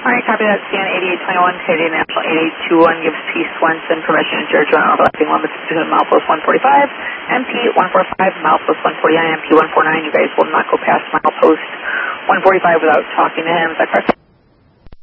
All right, copy that. Scan 8821, Canadian National 8821 gives T. Swenson permission to enter joint overlapping limits between milepost 145, MP 145, milepost 149, MP 149. You guys will not go past milepost 145 without talking to him. Is that correct?